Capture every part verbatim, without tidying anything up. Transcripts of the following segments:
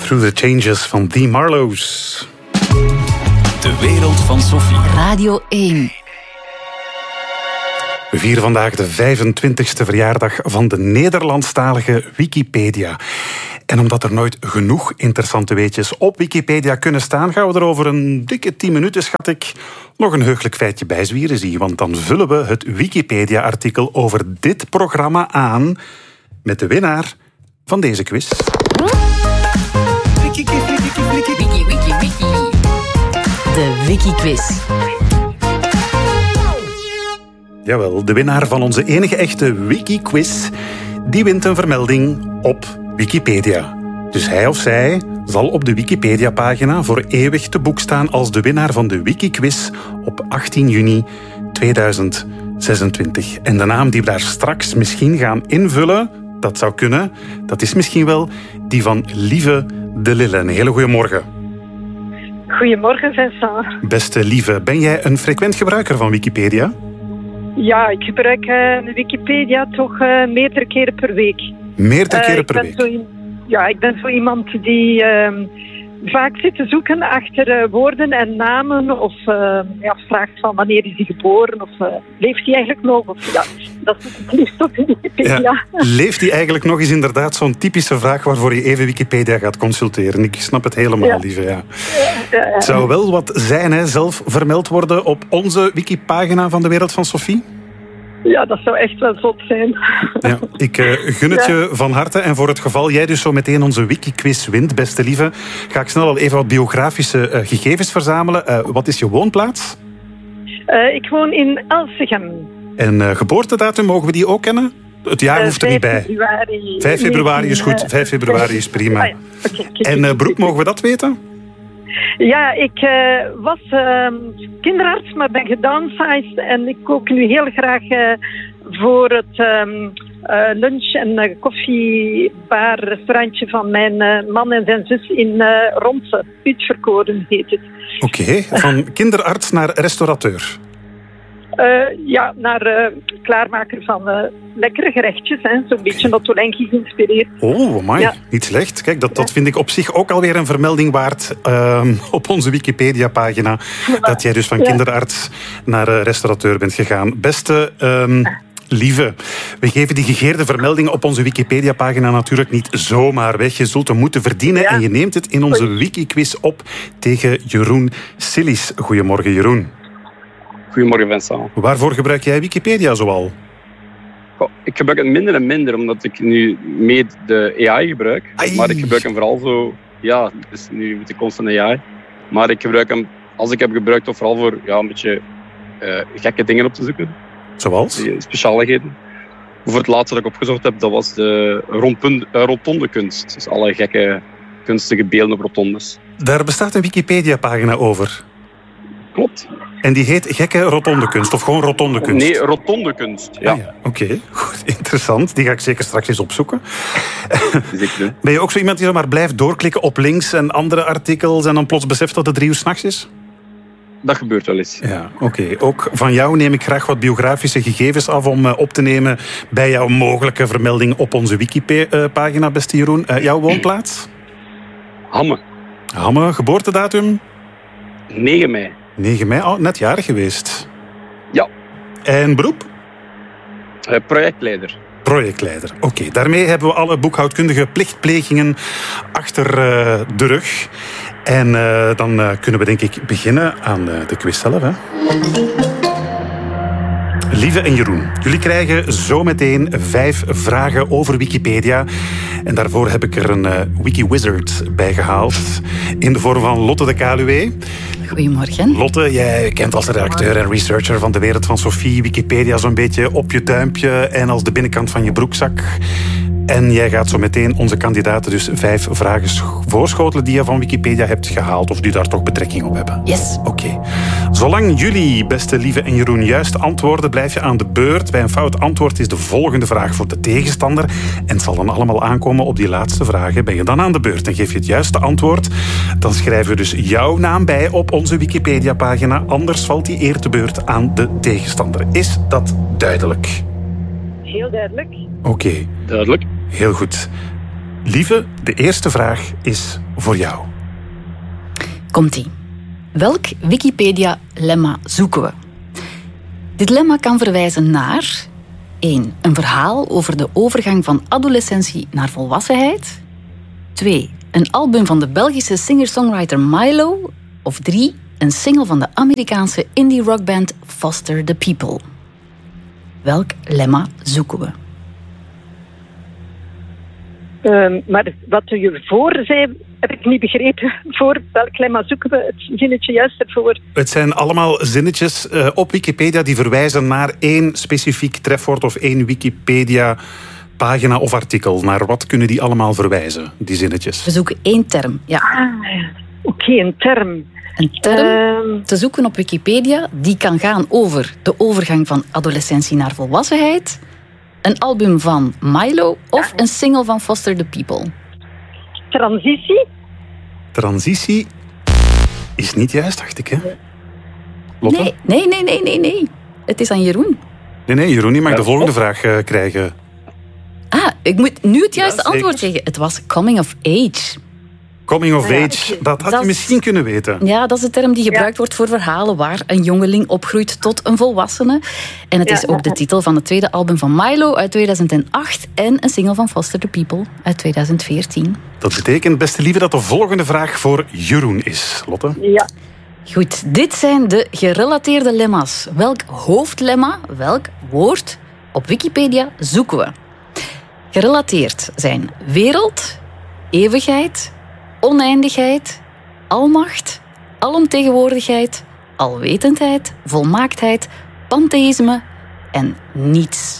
Through the Changes van The Marlows. De wereld van Sophie. Radio één. We vieren vandaag de vijfentwintigste verjaardag van de Nederlandstalige Wikipedia. En omdat er nooit genoeg interessante weetjes op Wikipedia kunnen staan, gaan we er over een dikke tien minuten, schat ik, nog een heugelijk feitje bij zwieren zie. Want dan vullen we het Wikipedia-artikel over dit programma aan met de winnaar van deze quiz. Wiki, wiki, wiki. De Wiki-quiz. Jawel, de winnaar van onze enige echte Wiki-quiz, die wint een vermelding op Wikipedia. Dus hij of zij zal op de Wikipedia-pagina voor eeuwig te boek staan als de winnaar van de Wiki-quiz op achttien juni tweeduizend zesentwintig. En de naam die we daar straks misschien gaan invullen, dat zou kunnen, dat is misschien wel die van Lieve de Lille. Een hele goede morgen. Goedemorgen, Vincent. Beste Lieve, ben jij een frequent gebruiker van Wikipedia? Ja, ik gebruik uh, Wikipedia toch uh, meerdere keren per week. Meerdere Uh, keren ik per ben week? zo i- ja, ik ben zo iemand die uh, vaak zit te zoeken achter uh, woorden en namen. Of uh, ja, vraagt van wanneer is hij geboren? Of uh, leeft hij eigenlijk nog? Of, ja, dat is het liefst op Wikipedia. Ja. Leeft hij eigenlijk nog, is inderdaad zo'n typische vraag waarvoor je even Wikipedia gaat consulteren. Ik snap het helemaal, Ja. Lieve. Ja. Ja, ja, ja. Het zou wel wat zijn, hè, zelf vermeld worden op onze wikipagina van de wereld van Sophie. Ja, dat zou echt wel zot zijn. Ja, ik uh, gun het Ja. je van harte. En voor het geval jij dus zo meteen onze Wiki-quiz wint, beste Lieve, ga ik snel al even wat biografische uh, gegevens verzamelen. Uh, wat is je woonplaats? Uh, ik woon in Elsegem. En uh, geboortedatum, mogen we die ook kennen? Het jaar Uh, hoeft er niet bij. Februari. vijf februari is goed. negentien, vijf februari is prima. Ah, ja. Oké, oké, En uh, oké, beroep, oké. mogen we dat weten? Ja, ik uh, was uh, kinderarts, maar ben gedownsized en ik kook nu heel graag uh, voor het um, uh, lunch- en uh, koffiebar-restaurantje van mijn uh, man en zijn zus in uh, Ronse. Uitverkoren heet het. Oké, okay. Van kinderarts naar restaurateur. Uh, ja, naar uh, klaarmaker van uh, lekkere gerechtjes, hè. Zo'n beetje Ottolenghi geïnspireerd. Oh, amai. Ja. Niet slecht. Kijk, dat, dat vind ik op zich ook alweer een vermelding waard uh, op onze Wikipedia-pagina. Dat jij dus van Ja. kinderarts naar uh, restaurateur bent gegaan. Beste um, Lieve, we geven die gegeerde vermeldingen op onze Wikipedia-pagina natuurlijk niet zomaar weg. Je zult hem moeten verdienen Ja. en je neemt het in onze Wiki-quiz op tegen Jeroen Sillis. Goedemorgen, Jeroen. Goedemorgen, Vincent. Waarvoor gebruik jij Wikipedia zoal? Goh, ik gebruik het minder en minder, omdat ik nu mee de A I gebruik. Ai. Maar ik gebruik hem vooral zo... Ja, dus nu met de komst van de A I. Maar ik gebruik hem, als ik heb gebruikt, toch vooral voor ja, een beetje uh, gekke dingen op te zoeken. Zoals? Die specialigheden. Voor het laatste dat ik opgezocht heb, dat was de rondpund- uh, rotondekunst. Dus alle gekke kunstige beelden op rotondes. Daar bestaat een Wikipedia-pagina over. Klopt. En die heet Gekke Rotondekunst, of gewoon Rotondekunst? Nee, rotondekunst. Ja, Ah, ja. Oké, okay. Goed, interessant. Die ga ik zeker straks eens opzoeken. zeker doen. Ben je ook zo iemand die zomaar blijft doorklikken op links en andere artikels en dan plots beseft dat het drie uur 's nachts is? Dat gebeurt wel eens. Ja, oké. Okay. Ook van jou neem ik graag wat biografische gegevens af om uh, op te nemen bij jouw mogelijke vermelding op onze Wiki-pagina, beste Jeroen. Uh, jouw woonplaats? Hamme. Hamme, geboortedatum? negen mei. negen mei, oh, net jarig geweest. Ja. En beroep? Uh, projectleider. Projectleider. Oké, okay, daarmee hebben we alle boekhoudkundige plichtplegingen achter uh, de rug. En uh, dan uh, kunnen we denk ik beginnen aan uh, de quiz zelf. Hè? Lieve en Jeroen, jullie krijgen zometeen vijf vragen over Wikipedia. En daarvoor heb ik er een uh, Wiki-wizard bij gehaald. In de vorm van Lotte de Kaluwe. Goedemorgen. Lotte, jij kent als redacteur en researcher van de wereld van Sophie Wikipedia zo'n beetje op je duimpje en als de binnenkant van je broekzak. En jij gaat zo meteen onze kandidaten dus vijf vragen voorschotelen die je van Wikipedia hebt gehaald of die daar toch betrekking op hebben. Yes. Oké. Okay. Zolang jullie, beste Lieve en Jeroen, juist antwoorden, blijf je aan de beurt. Bij een fout antwoord is de volgende vraag voor de tegenstander. En het zal dan allemaal aankomen op die laatste vragen. Ben je dan aan de beurt en geef je het juiste antwoord, dan schrijven we dus jouw naam bij op onze Wikipedia-pagina. Anders valt die eer te beurt aan de tegenstander. Is dat duidelijk? Heel duidelijk. Oké. Okay. Duidelijk. Heel goed. Lieve, de eerste vraag is voor jou. Komt-ie. Welk Wikipedia-lemma zoeken we? Dit lemma kan verwijzen naar één. Een verhaal over de overgang van adolescentie naar volwassenheid. twee. Een album van de Belgische singer-songwriter Milo. Of drie. Een single van de Amerikaanse indie-rockband Foster the People. Welk lemma zoeken we? Um, maar wat u ervoor zei, heb ik niet begrepen. Voor welk lemma zoeken we het zinnetje juist ervoor? Het zijn allemaal zinnetjes uh, op Wikipedia die verwijzen naar één specifiek trefwoord of één Wikipedia-pagina of artikel. Naar wat kunnen die allemaal verwijzen, die zinnetjes? We zoeken één term, ja. Ah, Oké, okay, een term. Een term Um, te zoeken op Wikipedia die kan gaan over de overgang van adolescentie naar volwassenheid, een album van Milo of een single van Foster the People. transitie? Transitie is niet juist, dacht ik, hè? Lotte? Nee, nee, nee, nee, nee, nee. Het is aan Jeroen. Nee, nee, Jeroen, je mag de volgende vraag uh, krijgen. Ah, ik moet nu het juiste Ja, antwoord zeggen. Het was coming of age. Coming of Ja, age, dat had dat je is- misschien kunnen weten. Ja, dat is de term die gebruikt wordt voor verhalen waar een jongeling opgroeit tot een volwassene. En het Ja, is ook de ja. titel van het tweede album van Milo uit tweeduizend acht en een single van Foster the People uit tweeduizend veertien. Dat betekent, beste lieve, dat de volgende vraag voor Jeroen is. Lotte? Ja. Goed, dit zijn de gerelateerde lemma's. Welk hoofdlemma, welk woord op Wikipedia zoeken we? Gerelateerd zijn wereld, eeuwigheid, oneindigheid, almacht, alomtegenwoordigheid, alwetendheid, volmaaktheid, pantheïsme en niets.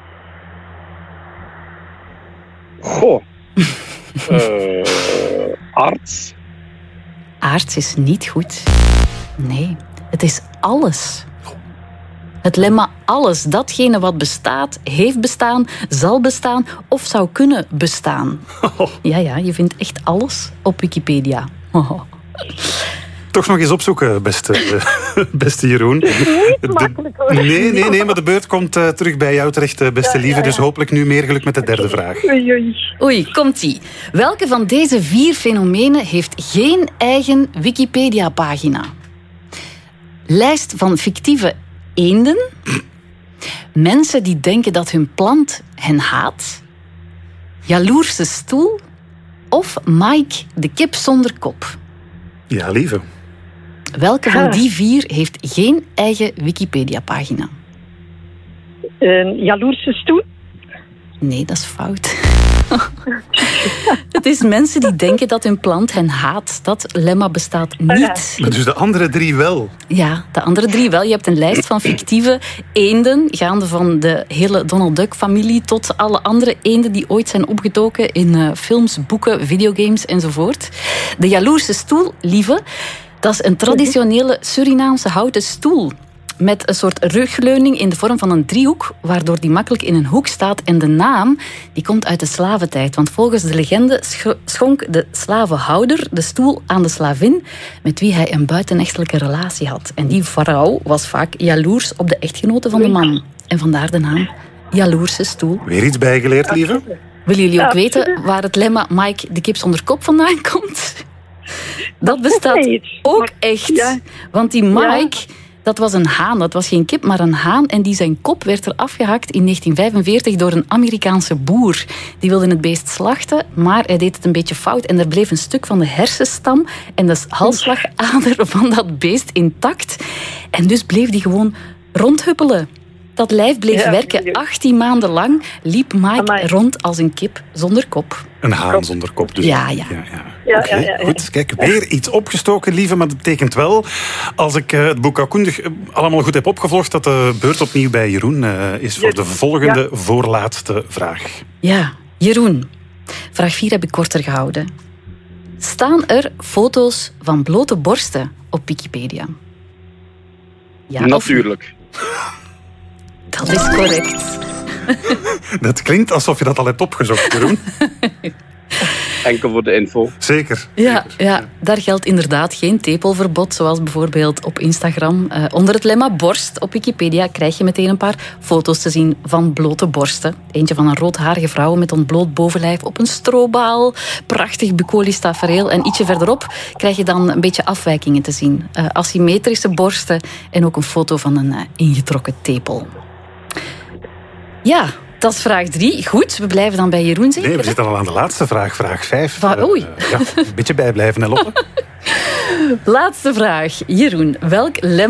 Goh. uh, arts. Aards is niet goed. Nee, het is alles. Het lemma alles, datgene wat bestaat, heeft bestaan, zal bestaan of zou kunnen bestaan. Ja, ja, je vindt echt alles op Wikipedia. Oh. Toch nog eens opzoeken, beste, uh, beste Jeroen. De- makkelijk, hoor. nee, nee, nee, maar de beurt komt uh, terug bij jou terecht, uh, beste Ja, lieve. ja, ja. Dus hopelijk nu meer geluk met de derde vraag. Oei, oei. Oei, komt-ie. Welke van deze vier fenomenen heeft geen eigen Wikipedia-pagina? Lijst van fictieve eenden. Mensen die denken dat hun plant hen haat. Jaloerse stoel. Of Mike, de kip zonder kop. Ja, lieve. Welke van die vier heeft geen eigen Wikipedia-pagina? Een jaloerse stoel? Nee, dat is fout. Het is mensen die denken dat hun plant hen haat. Dat lemma bestaat niet. Dus de andere drie wel. Ja, de andere drie wel. Je hebt een lijst van fictieve eenden, gaande van de hele Donald Duck-familie tot alle andere eenden die ooit zijn opgetoken in uh, films, boeken, videogames enzovoort. De jaloerse stoel, lieve, dat is een traditionele Surinaamse houten stoel. Met een soort rugleuning in de vorm van een driehoek, waardoor die makkelijk in een hoek staat. En de naam die komt uit de slaventijd. Want volgens de legende sch- schonk de slavenhouder de stoel aan de slavin met wie hij een buitenechtelijke relatie had. En die vrouw was vaak jaloers op de echtgenote van de man. En vandaar de naam jaloerse stoel. Weer iets bijgeleerd, lieve? Willen jullie ook Ja, weten waar het lemma Mike de kip zonder kop vandaan komt? Dat bestaat niet. ook echt. Ja. Want die Mike, dat was een haan. Dat was geen kip, maar een haan. En die zijn kop werd er afgehakt in negentien vijfenveertig door een Amerikaanse boer. Die wilde het beest slachten, maar hij deed het een beetje fout. En er bleef een stuk van de hersenstam en de halsslagader van dat beest intact. En dus bleef die gewoon rondhuppelen. Dat lijf bleef Ja, werken. ja. achttien maanden lang liep Mike Amai. rond als een kip zonder kop. Een haan zonder kop. Dus. Ja, ja. ja, ja. Ja, Oké, ja, ja, ja. goed. Kijk, weer iets opgestoken, lieve. Maar dat betekent wel, als ik uh, het boekhoudkundig uh, allemaal goed heb opgevolgd, dat de beurt opnieuw bij Jeroen uh, is voor de volgende voorlaatste vraag. Ja, Jeroen. Vraag vier heb ik korter gehouden. Staan er foto's van blote borsten op Wikipedia? Ja, of- Natuurlijk. Dat is correct. Dat klinkt alsof je dat al hebt opgezocht, Jeroen. enkel voor de info. Zeker. Ja, zeker. ja, daar geldt inderdaad geen tepelverbod, zoals bijvoorbeeld op Instagram. Uh, onder het lemma borst op Wikipedia krijg je meteen een paar foto's te zien van blote borsten. Eentje van een roodharige vrouw met ontbloot bovenlijf op een strobaal. Prachtig bucolisch tafereel. En ietsje verderop krijg je dan een beetje afwijkingen te zien. Uh, asymmetrische borsten en ook een foto van een uh, ingetrokken tepel. Ja, dat is vraag drie. Goed, we blijven dan bij Jeroen zeker? Nee, we zitten al aan de laatste vraag, vraag vijf. Van, oei. Uh, ja, een beetje bijblijven, hè, Lotte? Laatste vraag. Jeroen, welk lemma